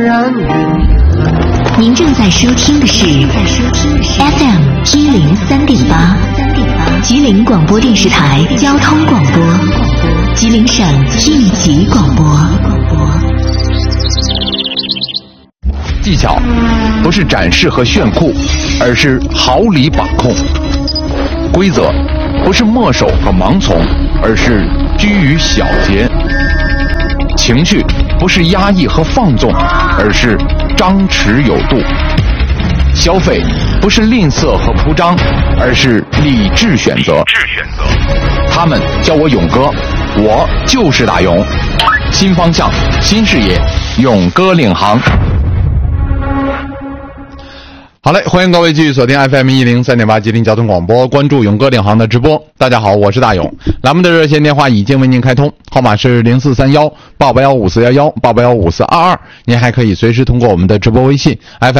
您正在收听的是 FM103.8 吉林广播电视台交通广播，吉林省应急广播。 技巧不是展示和炫酷，而是毫厘把控；规则不是墨守和盲从，而是居于小节；情绪不是压抑和放纵，而是张弛有度；消费不是吝啬和铺张，而是理智选择。他们叫我勇哥，我就是大勇。新方向，新视野，勇哥领航。好嘞，欢迎各位继续锁定 FM103.8 吉林交通广播，关注勇哥领航的直播。大家好，我是大勇。栏目的热线电话已经为您开通，号码是043188154188154422。您还可以随时通过我们的直播微信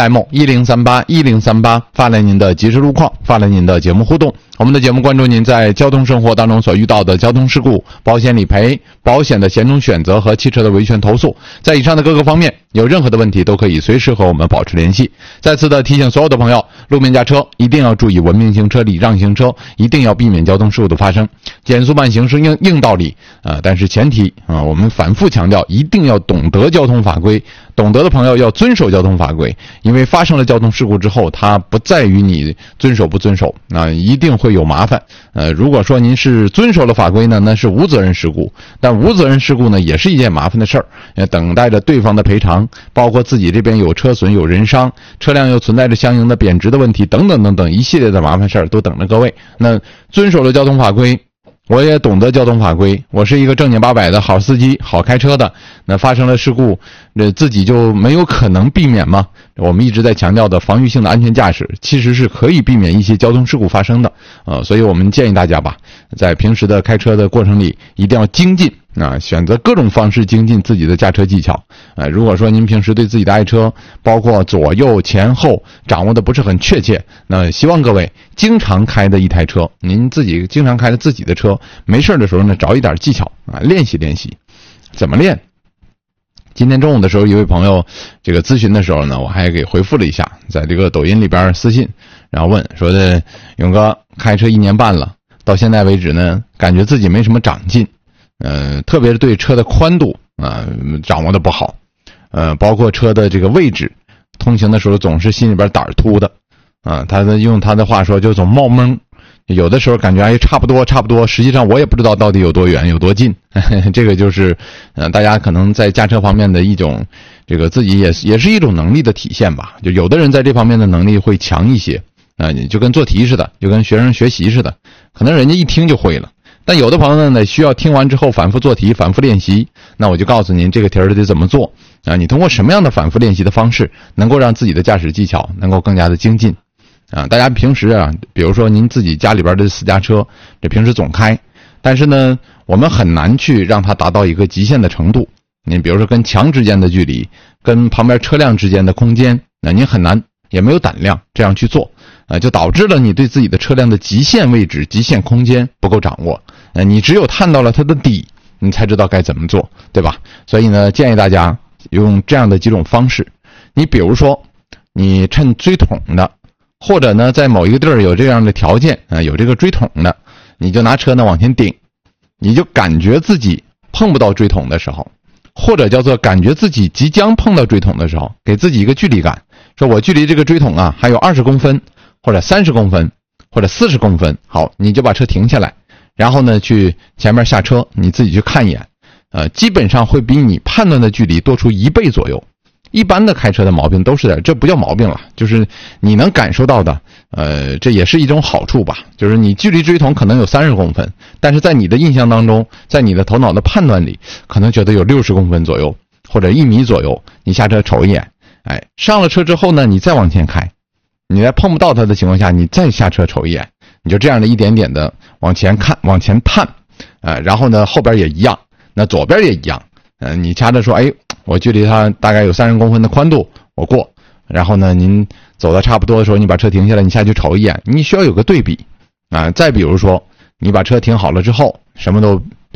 FM10381038发来您的即时路况，发来您的节目互动。我们的节目关注您在交通生活当中所遇到的交通事故、保险理赔、保险的险种选择和汽车的维权投诉。在以上的各个方面有任何的问题都可以随时和我们保持联系。再次的提醒所有的朋友，路面驾车一定要注意文明行车、礼让行车，一定要避免交通事故的发生。减速慢行是硬道理但是前提我们反复强调一定要懂得交通法规，懂得的朋友要遵守交通法规，因为发生了交通事故之后，它不在于你遵守不遵守一定会有麻烦。如果说您是遵守了法规呢，那是无责任事故，但无责任事故呢也是一件麻烦的事儿，等待着对方的赔偿，包括自己这边有车损有人伤，车辆又存在着相应的贬值的问题等等等等一系列的麻烦事儿都等着各位。那遵守了交通法规，我也懂得交通法规，我是一个正经八百的好司机、好开车的，那发生了事故自己就没有可能避免吗？我们一直在强调的防御性的安全驾驶其实是可以避免一些交通事故发生的所以我们建议大家吧，在平时的开车的过程里一定要精进选择各种方式精进自己的驾车技巧如果说您平时对自己的爱车包括左右前后掌握的不是很确切，那希望各位经常开的一台车，您自己经常开的自己的车，没事的时候呢找一点技巧练习练习。怎么练？今天中午的时候，一位朋友这个咨询的时候呢，我还给回复了一下，在这个抖音里边私信，然后问说的勇哥开车1年半了，到现在为止呢，感觉自己没什么长进，特别是对车的宽度掌握的不好，包括车的这个位置，通行的时候总是心里边胆儿突的用他的话说就总冒蒙。有的时候感觉差不多，实际上我也不知道到底有多远有多近这个就是大家可能在驾车方面的一种这个自己也是一种能力的体现吧。就有的人在这方面的能力会强一些就跟做题似的，就跟学生学习似的，可能人家一听就会了。但有的朋友呢需要听完之后反复做题，反复练习，那我就告诉您这个题得怎么做你通过什么样的反复练习的方式能够让自己的驾驶技巧能够更加的精进大家平时比如说您自己家里边的私家车，这平时总开，但是呢，我们很难去让它达到一个极限的程度。你比如说跟墙之间的距离，跟旁边车辆之间的空间，您很难，也没有胆量这样去做，就导致了你对自己的车辆的极限位置、极限空间不够掌握。你只有探到了它的底，你才知道该怎么做，对吧？所以呢，建议大家用这样的几种方式。你比如说，你趁追桶的。或者呢，在某一个地儿有这样的条件有这个追桶的，你就拿车呢往前顶，你就感觉自己碰不到追桶的时候，或者叫做感觉自己即将碰到追桶的时候，给自己一个距离感，说我距离这个追桶还有20公分，或者30公分，或者40公分，好，你就把车停下来，然后呢去前面下车，你自己去看一眼，基本上会比你判断的距离多出1倍左右。一般的开车的毛病都是这不叫毛病了，就是你能感受到的，这也是一种好处吧。就是你距离追桶可能有30公分，但是在你的印象当中，在你的头脑的判断里，可能觉得有60公分左右，或者1米左右。你下车瞅一眼，上了车之后呢，你再往前开，你在碰不到它的情况下，你再下车瞅一眼，你就这样的一点点的往前看，往前探，然后呢后边也一样，那左边也一样，你掐着说，我距离它大概有30公分的宽度，我过。然后呢，您走到差不多的时候，你把车停下来，你下去瞅一眼，你需要有个对比再比如说，你把车停好了之后，什么都别动，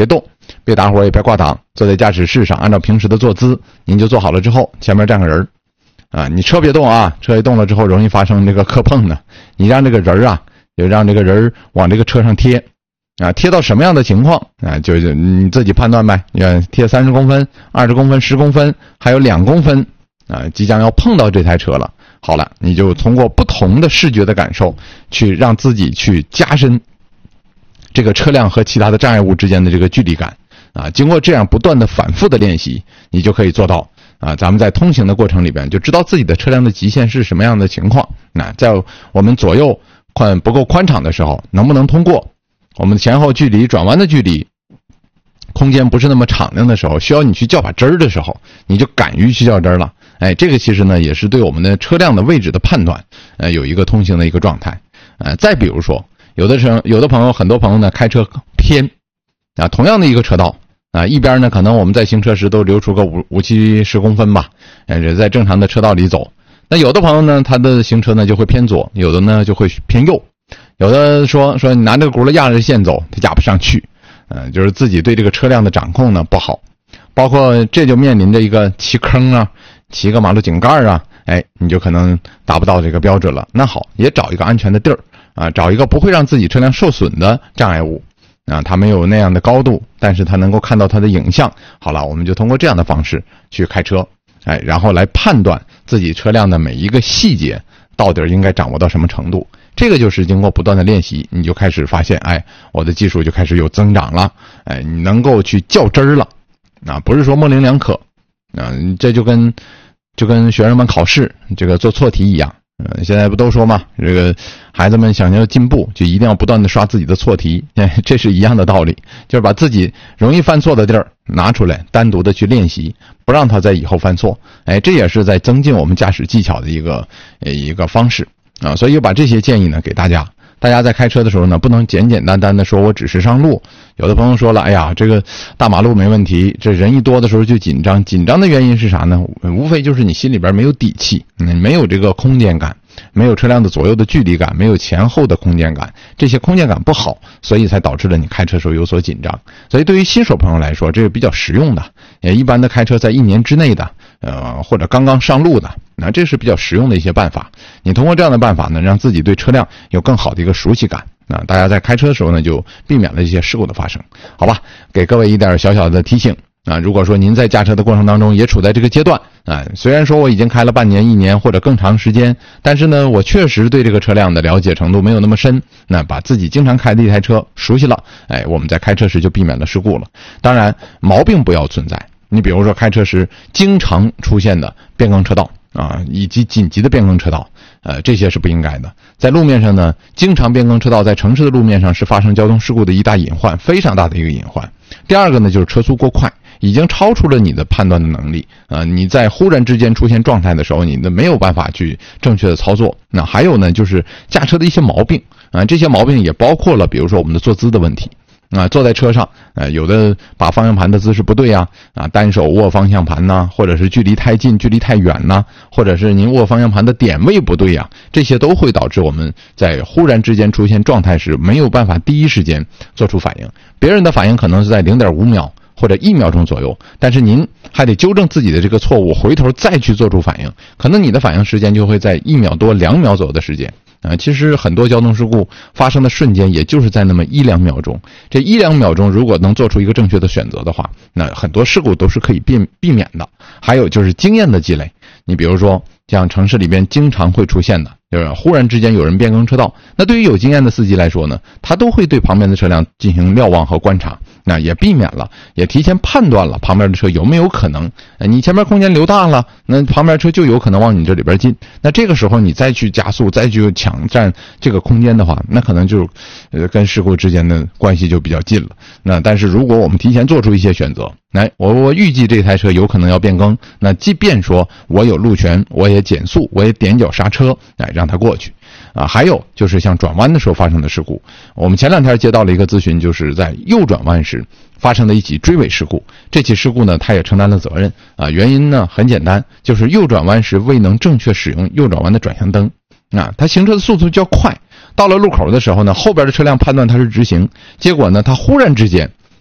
别打火也别挂档，坐在驾驶室上，按照平时的坐姿，您就坐好了之后，前面站个人你车别动啊，车一动了之后容易发生这个磕碰的，你让这个人就让这个人往这个车上贴贴到什么样的情况就是你自己判断呗，贴30公分、20公分、10公分，还有2公分即将要碰到这台车了。好了，你就通过不同的视觉的感受，去让自己去加深这个车辆和其他的障碍物之间的这个距离感经过这样不断的反复的练习，你就可以做到咱们在通行的过程里边就知道自己的车辆的极限是什么样的情况。在我们左右不够宽敞的时候，能不能通过我们前后距离、转弯的距离、空间不是那么敞亮的时候，需要你去较把真儿的时候，你就敢于去较真儿了。这个其实呢也是对我们的车辆的位置的判断有一个通行的一个状态。再比如说有的朋友很多朋友呢开车偏同样的一个车道一边呢可能我们在行车时都留出个5-7-10公分吧在正常的车道里走。那有的朋友呢他的行车呢就会偏左，有的呢就会偏右，有的说你拿这个轱辘压着线走，他压不上去就是自己对这个车辆的掌控呢不好，包括这就面临着一个骑坑骑个马路井盖你就可能达不到这个标准了。那好，也找一个安全的地儿找一个不会让自己车辆受损的障碍物它没有那样的高度，但是它能够看到它的影像。好了，我们就通过这样的方式去开车然后来判断自己车辆的每一个细节到底应该掌握到什么程度。这个就是经过不断的练习，你就开始发现我的技术就开始有增长了你能够去较真儿了不是说模棱两可这就跟学生们考试这个做错题一样现在不都说嘛，这个孩子们想要进步就一定要不断的刷自己的错题这是一样的道理，就是把自己容易犯错的地儿拿出来单独的去练习，不让他在以后犯错这也是在增进我们驾驶技巧的一个方式所以把这些建议呢给大家在开车的时候呢不能简简单单的说我只是上路。有的朋友说了这个大马路没问题，这人一多的时候就紧张的原因是啥呢？无非就是你心里边没有底气没有这个空间感，没有车辆的左右的距离感，没有前后的空间感，这些空间感不好，所以才导致了你开车时候有所紧张。所以对于新手朋友来说这是比较实用的一般的开车在1年之内的或者刚刚上路的这是比较实用的一些办法。你通过这样的办法呢让自己对车辆有更好的一个熟悉感大家在开车的时候呢就避免了一些事故的发生。好吧，给各位一点小小的提醒如果说您在驾车的过程当中也处在这个阶段虽然说我已经开了半年、1年或者更长时间，但是呢我确实对这个车辆的了解程度没有那么深，把自己经常开的一台车熟悉了我们在开车时就避免了事故了。当然毛病不要存在，你比如说开车时经常出现的变更车道以及紧急的变更车道这些是不应该的。在路面上呢经常变更车道在城市的路面上是发生交通事故的一大隐患，非常大的一个隐患。第二个呢就是车速过快，已经超出了你的判断的能力你在忽然之间出现状态的时候，你没有办法去正确的操作。那还有呢就是驾车的一些毛病这些毛病也包括了比如说我们的坐姿的问题坐在车上有的把方向盘的姿势不对单手握方向盘或者是距离太近距离太远或者是您握方向盘的点位不对这些都会导致我们在忽然之间出现状态时没有办法第一时间做出反应。别人的反应可能是在 0.5 秒或者1秒钟左右，但是您还得纠正自己的这个错误，回头再去做出反应，可能你的反应时间就会在1秒多2秒左右的时间其实很多交通事故发生的瞬间也就是在那么1-2秒钟，这1-2秒钟如果能做出一个正确的选择的话，那很多事故都是可以避免的。还有就是经验的积累，你比如说像城市里边经常会出现的就是忽然之间有人变更车道，那对于有经验的司机来说呢，他都会对旁边的车辆进行瞭望和观察，那也避免了，也提前判断了旁边的车有没有可能你前面空间留大了，那旁边车就有可能往你这里边进，那这个时候你再去加速再去抢占这个空间的话，那可能就跟事故之间的关系就比较近了。那但是如果我们提前做出一些选择，我预计这台车有可能要变更，那即便说我有路权，我也减速，我也点脚刹车让它过去还有就是像转弯的时候发生的事故，我们前2天接到了一个咨询，就是在右转弯时发生的一起追尾事故。这起事故呢他也承担了责任原因呢很简单，就是右转弯时未能正确使用右转弯的转向灯他行车的速度较快，到了路口的时候呢，后边的车辆判断他是直行，结果呢他忽然之间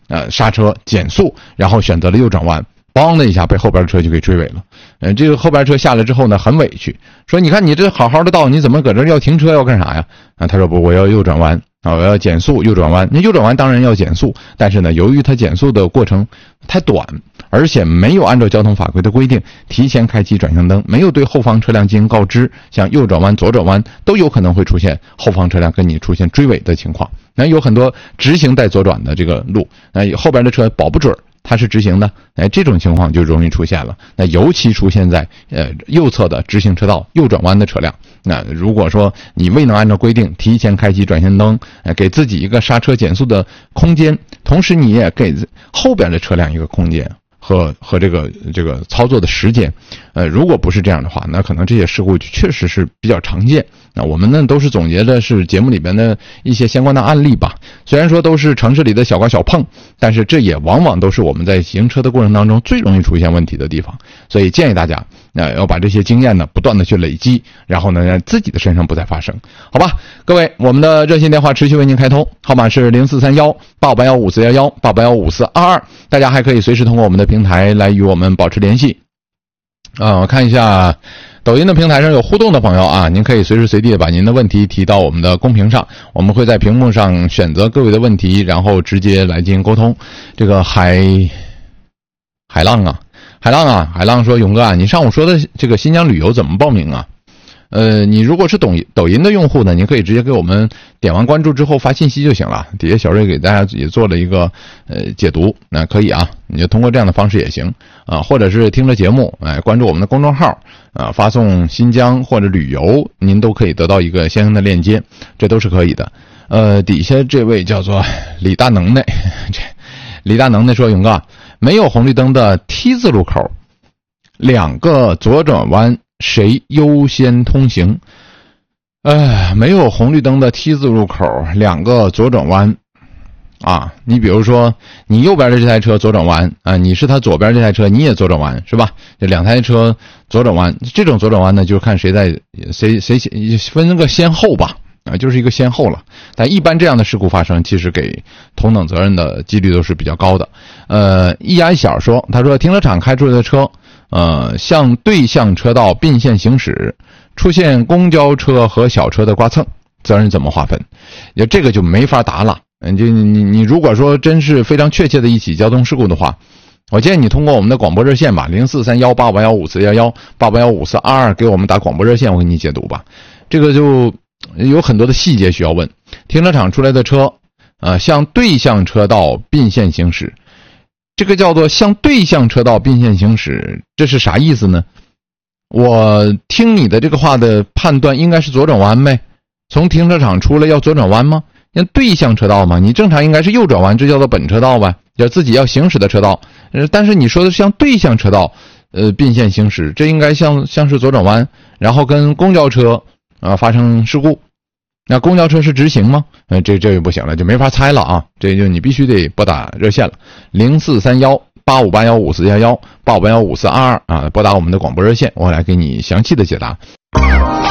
刹车减速，然后选择了右转弯，邦的一下被后边的车就给追尾了。这个后边车下来之后呢，很委屈，说你看你这好好的道，你怎么搁这要停车要干啥呀？他说不，我要右转弯我要减速右转弯。那右转弯当然要减速，但是呢，由于它减速的过程太短，而且没有按照交通法规的规定提前开启转向灯，没有对后方车辆进行告知，像右转弯左转弯都有可能会出现后方车辆跟你出现追尾的情况。那有很多直行带左转的这个路，后边的车保不准它是直行的，这种情况就容易出现了。那尤其出现在右侧的直行车道右转弯的车辆，那如果说你未能按照规定提前开启转向灯，给自己一个刹车减速的空间，同时你也给后边的车辆一个空间和这个操作的时间，如果不是这样的话，那可能这些事故确实是比较常见。那我们呢都是总结的是节目里边的一些相关的案例吧。虽然说都是城市里的小刮小碰，但是这也往往都是我们在行车的过程当中最容易出现问题的地方。所以建议大家要把这些经验呢不断的去累积，然后呢让自己的身上不再发生。好吧，各位，我们的热线电话持续为您开通，号码是0431-8581-5422，大家还可以随时通过我们的平台来与我们保持联系。我看一下抖音的平台上有互动的朋友啊，您可以随时随地的把您的问题提到我们的公屏上，我们会在屏幕上选择各位的问题，然后直接来进行沟通。这个海浪说，勇哥啊，你上午说的这个新疆旅游怎么报名啊？你如果是抖音的用户呢，您可以直接给我们点完关注之后发信息就行了，底下小瑞给大家也做了一个解读，那可以啊，你就通过这样的方式也行啊，或者是听着节目关注我们的公众号发送新疆或者旅游，您都可以得到一个相应的链接，这都是可以的。底下这位叫做李大能耐，李大能耐说，勇哥，没有红绿灯的 T 字路口，2个左转弯谁优先通行？没有红绿灯的 T 字路口，2个左转弯啊，你比如说你右边的这台车左转弯啊，你是他左边这台车你也左转弯是吧？这2台车左转弯，这种左转弯呢，就是看谁分个先后吧。就是一个先后了，但一般这样的事故发生，其实给同等责任的几率都是比较高的。易安小说，他说停车场开出来的车，向对向车道并线行驶，出现公交车和小车的刮蹭，责任怎么划分？这个就没法答了。你如果说真是非常确切的一起交通事故的话，我建议你通过我们的广播热线吧，0431-8581-5411，8581-5422给我们打广播热线，我给你解读吧。这个就有很多的细节需要问。停车场出来的车向对向车道并线行驶，这个叫做向对向车道并线行驶，这是啥意思呢？我听你的这个话的判断应该是左转弯呗，从停车场出来要左转弯吗？要对向车道吗？你正常应该是右转弯，这叫做本车道呗，要自己要行驶的车道。但是你说的是向对向车道并线行驶，这应该像是左转弯，然后跟公交车发生事故，那公交车是直行吗？这就不行了，就没法猜了啊！这就你必须得拨打热线了，0431-8581-5411，8581-5422啊，拨打我们的广播热线，我来给你详细的解答。